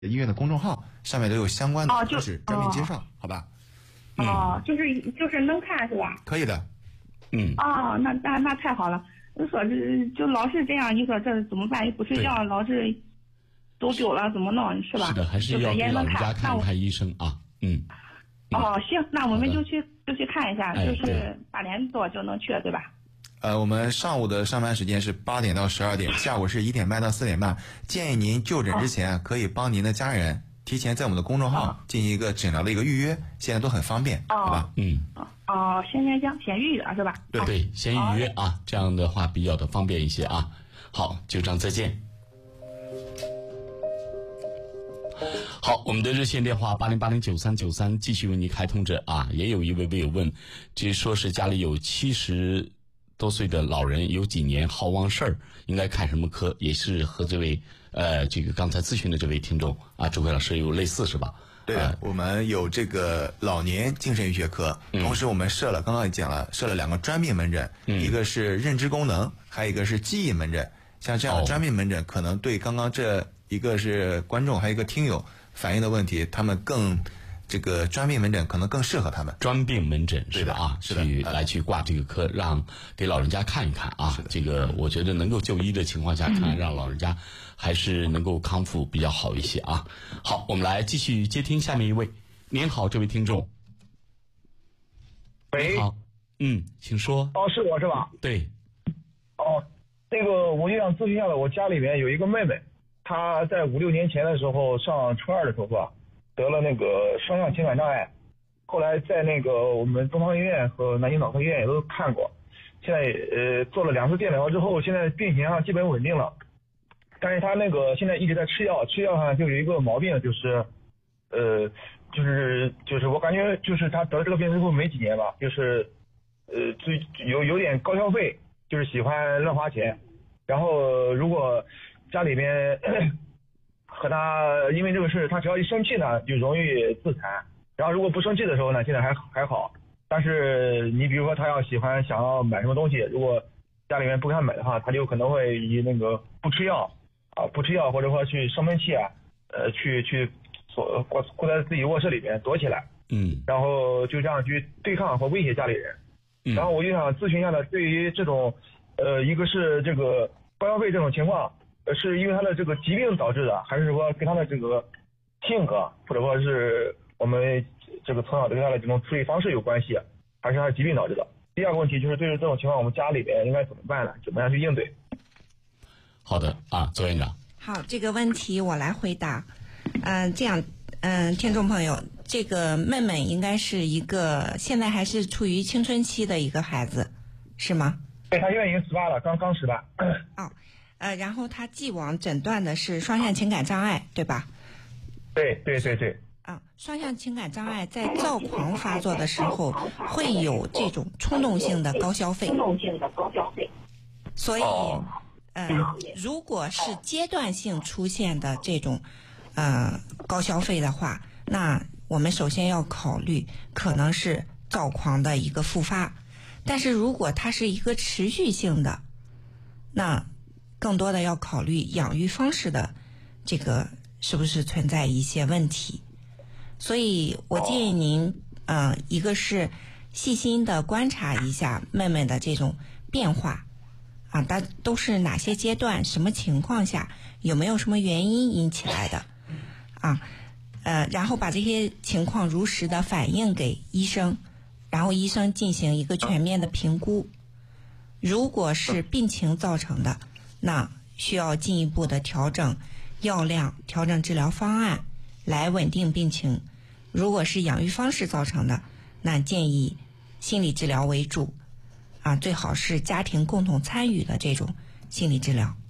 医院的公众号上面都有相关的知识专门介绍，好吧？ 就是能看是吧？ 可以的。 那太好了。就说就老是这样，你说这怎么办？又不睡觉，老是走丢了，怎么弄是吧？ 是的，还是要给老人家看一看医生啊。 行，那我们就去看一下，就是8点多就能去，对吧？ 我们上午的上班时间是8点到12点，下午是1点半到4点半。建议您就诊之前可以帮您的家人提前在我们的公众号进行一个诊疗的一个预约，现在都很方便，好吧？ 先预约是吧？ 对，先预约啊，这样的话比较的方便一些啊。好，就这样，再见。好，我们的热线电话80809393继续为您开通着啊。也有一位网友问，据说是家里有70多岁的老人，有几年好忘事儿，应该看什么科？也是和这位这个刚才咨询的这位听众啊，周辉老师有类似是吧？ 对的，我们有这个老年精神医学科，同时我们刚刚也讲了，设了2个专病门诊，一个是认知功能，还有一个是记忆门诊。像这样的专病门诊，可能对刚刚这一个是观众，还有一个听友反映的问题，他们更这个专病门诊可能更适合他们。 专病门诊是的啊， 是的， 去挂这个科，让给老人家看一看啊。这个我觉得能够就医的情况下看，让老人家还是能够康复比较好一些啊。好，我们来继续接听下面一位。您好，这位听众。 喂。 好，请说。 是我是吧？ 对。 那个我就想咨询一下了，我家里面有一个妹妹，她在5、6年前的时候上初2的时候吧，得了那个双向情感障碍，后来在那个我们东方医院和南京脑科医院也都看过，现在做了2次电疗之后，现在病情上基本稳定了，但是她那个现在一直在吃药上就有一个毛病，就是我感觉就是她得这个病之后没几年吧，就是有点高消费，就是喜欢乱花钱，然后如果家里边和他因为这个事，他只要一生气呢，就容易自残。然后如果不生气的时候呢，现在还好。但是你比如说他想要买什么东西，如果家里面不给他买的话，他就可能会以那个不吃药，或者说去生闷气去关在自己卧室里面躲起来，然后就这样去对抗和威胁家里人。然后我就想咨询一下呢，对于这种一个是这个高消费这种情况，是因为他的这个疾病导致的，还是说跟他的这个性格，或者说是我们这个从小对他的这种处理方式有关系，还是他的疾病导致的？第二个问题就是对于这种情况，我们家里边应该怎么办呢？怎么样去应对？ 好的啊，周院长。 好，这个问题我来回答。听众朋友，这个妹妹应该是一个现在还是处于青春期的一个孩子，是吗？ 对，她现在已经18了，刚18。 然后她既往诊断的是双向情感障碍，对吧？对。双向情感障碍在躁狂发作的时候会有这种冲动性的高消费。所以，如果是阶段性出现的这种高消费的话，那我们首先要考虑可能是躁狂的一个复发。但是如果它是一个持续性的，那更多的要考虑养育方式的这个是不是存在一些问题。所以我建议您一个是细心的观察一下妹妹的这种变化它都是哪些阶段，什么情况下，有没有什么原因引起来的然后把这些情况如实的反映给医生，然后医生进行一个全面的评估。如果是病情造成的，那需要进一步的调整药量，调整治疗方案来稳定病情。如果是养育方式造成的，那建议心理治疗为主最好是家庭共同参与的这种心理治疗。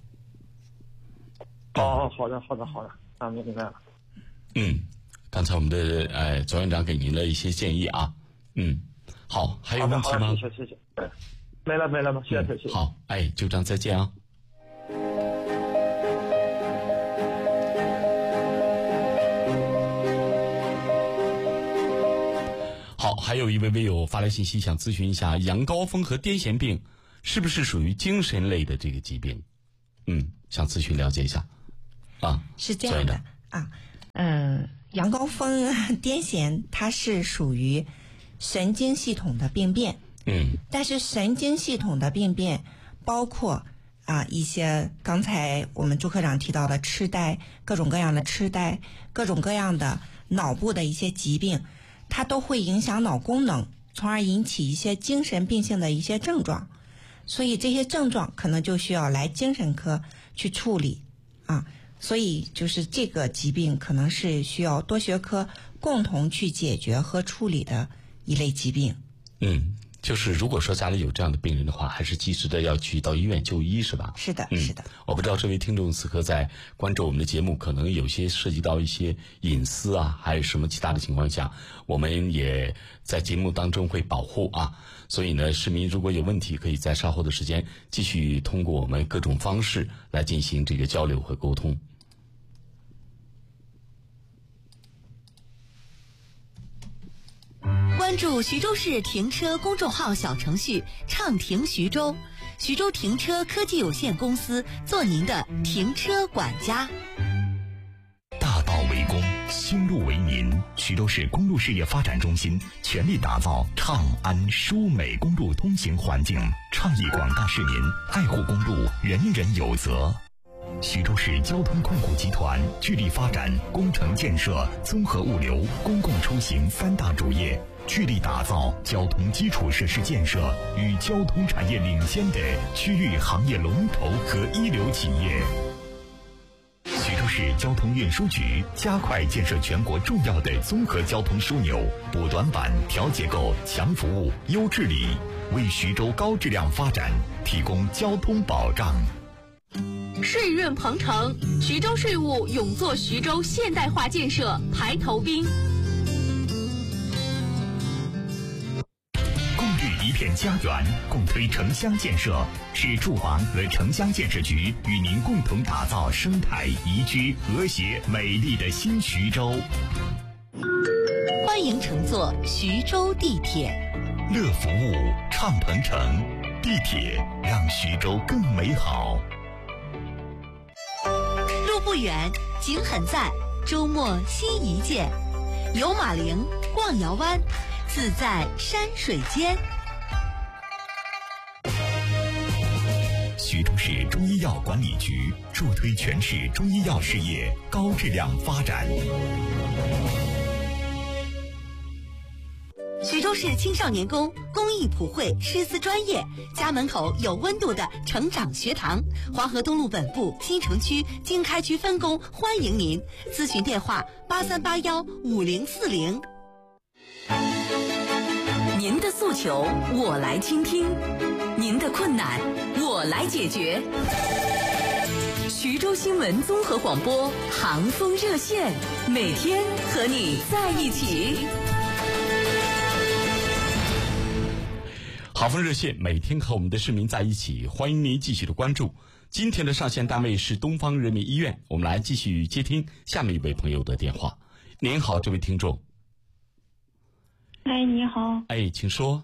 好的，明白了。 刚才我们的左院长给您的一些建议好，还有问题吗？ 谢谢。没了，谢谢。 好，就这样，再见啊。好，还有一位微友发来信息，想咨询一下羊羔峰和癫痫病是不是属于精神类的这个疾病？想咨询了解一下。 是这样的羊羔峰癫痫它是属于神经系统的病变，但是神经系统的病变包括一些刚才我们朱科长提到的痴呆，各种各样的痴呆，各种各样的脑部的一些疾病，它都会影响脑功能，从而引起一些精神病性的一些症状。所以这些症状可能就需要来精神科去处理所以就是这个疾病可能是需要多学科共同去解决和处理的一类疾病。 就是如果说家里有这样的病人的话，还是及时的要去到医院就医，是吧？ 是的，是的。 我不知道这位听众此刻在关注我们的节目，可能有些涉及到一些隐私还有什么其他的情况下，我们也在节目当中会保护所以呢，市民如果有问题，可以在稍后的时间继续通过我们各种方式来进行这个交流和沟通。 关注徐州市停车公众号小程序畅停徐州，徐州停车科技有限公司做您的停车管家。 大道为公，修路为民。徐州市公路事业发展中心全力打造畅安舒美公路通行环境，倡议广大市民爱护公路，人人有责。徐州市交通控股集团致力发展工程建设、综合物流、公共出行三大主业，致力打造交通基础设施建设与交通产业领先的区域行业龙头和一流企业。徐州市交通运输局加快建设全国重要的综合交通枢纽，补短板、调结构、强服务、优治理，为徐州高质量发展提供交通保障。 税润鹏程，徐州税务勇做徐州现代化建设排头兵。 共育一片家园，共推城乡建设，市住房和城乡建设局与您共同打造生态宜居、和谐、美丽的新徐州。 欢迎乘坐徐州地铁， 乐服务，畅鹏程，地铁让徐州更美好。 路不远，景很在，周末心一见，游马陵，逛瑶湾，自在山水间。 徐州市中医药管理局助推全市中医药事业高质量发展。 徐州市青少年宫公益普惠师资专业，家门口有温度的成长学堂，黄河东路本部新城区经开区分工欢迎您，咨询电话83815040。您的诉求我来倾听，您的困难我来解决。徐州新闻综合广播航风热线，每天和你在一起。 航风热线每天和我们的市民在一起，欢迎您继续的关注。今天的上线单位是东方人民医院，我们来继续接听下面一位朋友的电话。您好，这位听众。 哎，你好。 哎，请说。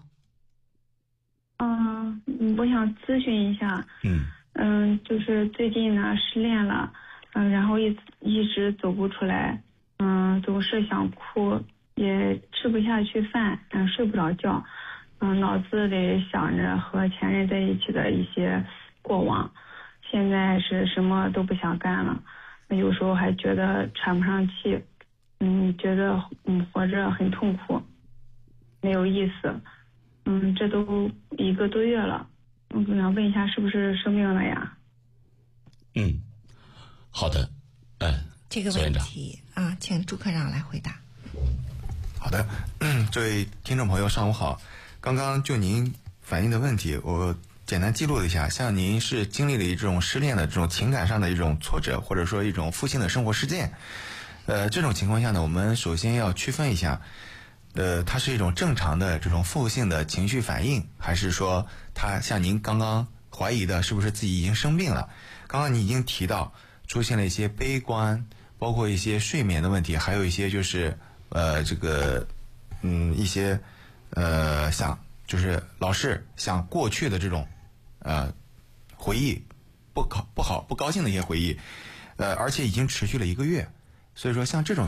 我想咨询一下。就是最近呢失恋了，然后一直走不出来，总是想哭，也吃不下去饭，睡不着觉。脑子里想着和前任在一起的一些过往，现在是什么都不想干了，有时候还觉得喘不上气，觉得活着很痛苦，没有意思，这都1个多月了，我想问一下是不是生病了呀？ 好的， 这个问题请朱科长来回答。 好的，这位听众朋友上午好。刚刚就您反映的问题，我简单记录了一下。像您是经历了一种失恋的这种情感上的一种挫折，或者说一种负性的生活事件，这种情况下呢，我们首先要区分一下，它是一种正常的这种负性的情绪反应，还是说它像您刚刚怀疑的，是不是自己已经生病了？刚刚你已经提到出现了一些悲观，包括一些睡眠的问题，还有一些就是一些就是老是想过去的这种回忆，不高兴的一些回忆，而且已经持续了1个月，所以说像这种